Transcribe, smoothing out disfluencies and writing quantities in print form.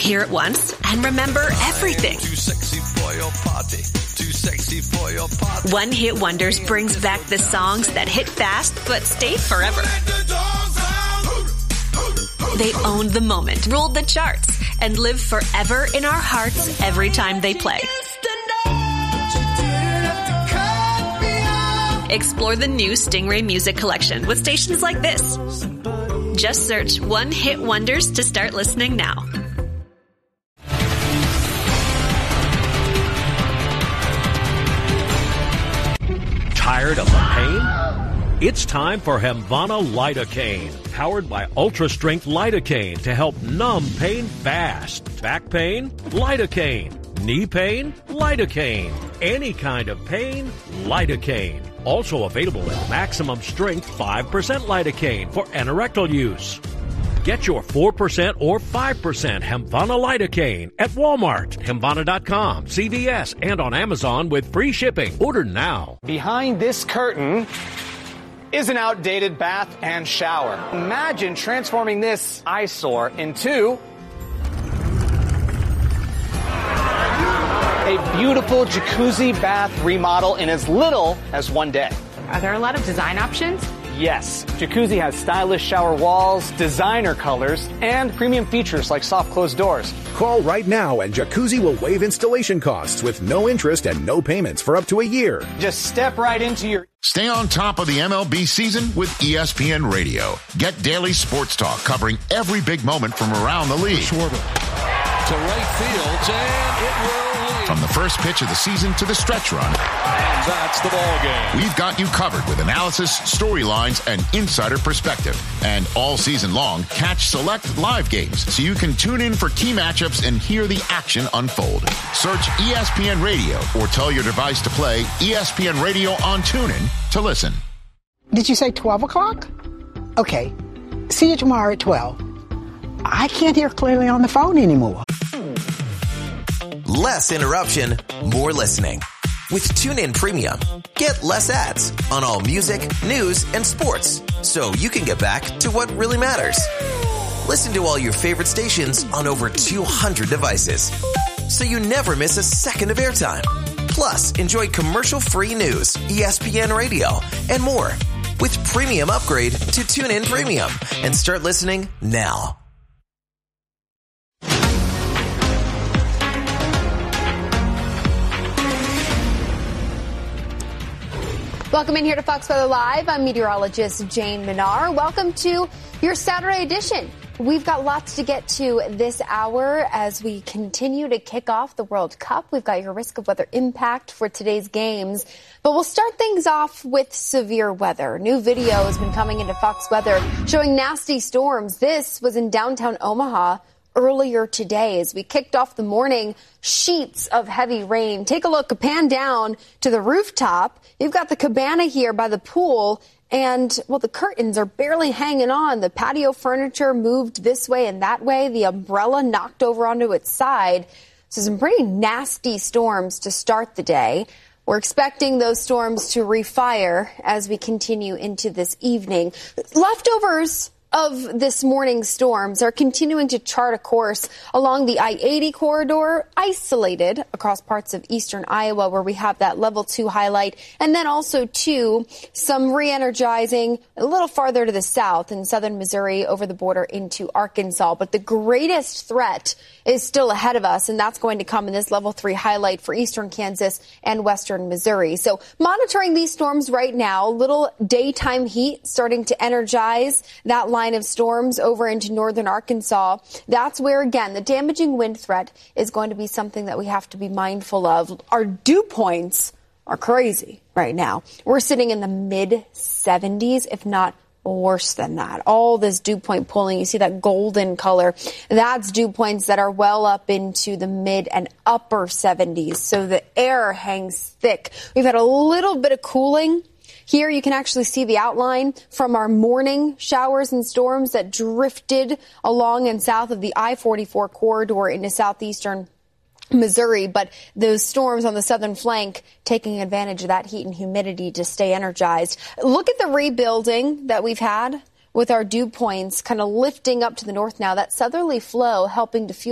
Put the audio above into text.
Hear it once and remember everything. Too sexy for your party. Too sexy for your party. One Hit Wonders brings back the songs that hit fast but stayed forever. They owned the moment, ruled the charts, and live forever in our hearts every time they play. Explore the new Stingray Music Collection with stations like this. Just search One Hit Wonders to start listening now. Tired of the pain? It's time for Hemvana Lidocaine, powered by Ultra Strength Lidocaine to help numb pain fast. Back pain? Lidocaine. Knee pain? Lidocaine. Any kind of pain? Lidocaine. Also available in maximum strength 5% lidocaine for anorectal use. Get your 4% or 5% Hemvana Lidocaine at Walmart, Hemvana.com, CVS, and on Amazon with free shipping. Order now. Behind this curtain is an outdated bath and shower. Imagine transforming this eyesore into a beautiful jacuzzi bath remodel in as little as one day. Are there a lot of design options? Yes, Jacuzzi has stylish shower walls, designer colors, and premium features like soft closed doors. Call right now and Jacuzzi will waive installation costs with no interest and no payments for up to a year. Just step right into your... Stay on top of the MLB season with ESPN Radio. Get daily sports talk covering every big moment from around the league. Schwarber to right field, and it will lead. From the first pitch of the season to the stretch run. And that's the ball game. We've got you covered with analysis, storylines, and insider perspective. And all season long, catch select live games so you can tune in for key matchups and hear the action unfold. Search ESPN Radio or tell your device to play ESPN Radio on TuneIn to listen. Did you say 12 o'clock? Okay. See you tomorrow at 12. I can't hear clearly on the phone anymore. Less interruption, more listening. With TuneIn Premium, get less ads on all music, news, and sports, so you can get back to what really matters. Listen to all your favorite stations on over 200 devices, so you never miss a second of airtime. Plus, enjoy commercial-free news, ESPN Radio, and more with Premium Upgrade to TuneIn Premium, and start listening now. Welcome in here to Fox Weather Live. I'm meteorologist Jane Minar. Welcome to your Saturday edition. We've got lots to get to this hour as we continue to kick off the World Cup. We've got your risk of weather impact for today's games. But we'll start things off with severe weather. New video has been coming into Fox Weather showing nasty storms. This was in downtown Omaha earlier today as we kicked off the morning. Sheets of heavy rain. Take a look, pan down to the rooftop. You've got the cabana here by the pool, and, well, the curtains are barely hanging on. The patio furniture moved this way and that way. The umbrella knocked over onto its side. So some pretty nasty storms to start the day. We're expecting those storms to refire as we continue into this evening. Leftovers of this morning's storms are continuing to chart a course along the I-80 corridor, isolated across parts of eastern Iowa where we have that level 2 highlight, and then also, too, some re-energizing a little farther to the south in southern Missouri over the border into Arkansas. But the greatest threat is still ahead of us, and that's going to come in this level 3 highlight for eastern Kansas and western Missouri. So monitoring these storms right now, little daytime heat starting to energize that line of storms over into northern Arkansas. That's where, again, the damaging wind threat is going to be something that we have to be mindful of. Our dew points are crazy right now. We're sitting in the mid-70s, if not worse than that. All this dew point pulling, you see that golden color. That's dew points that are well up into the mid and upper 70s. So the air hangs thick. We've had a little bit of cooling. Here you can actually see the outline from our morning showers and storms that drifted along and south of the I-44 corridor into southeastern Missouri, but those storms on the southern flank taking advantage of that heat and humidity to stay energized. Look at the rebuilding that we've had with our dew points kind of lifting up to the north now. That southerly flow helping to fuel